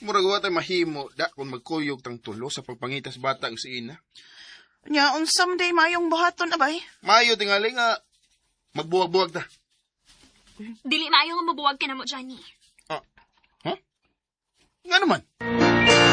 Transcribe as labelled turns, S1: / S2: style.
S1: Murag wa tay mahimo da kung magkuyog tang tulo sa pagpangitas bata ang si ina.
S2: Nya, unsam day mayong buhaton, abay.
S1: Mayo tingali nga magbuwag-buwag ta.
S3: Dili maayo nga mabuwag ka na mo, Johnny.
S1: Nga naman.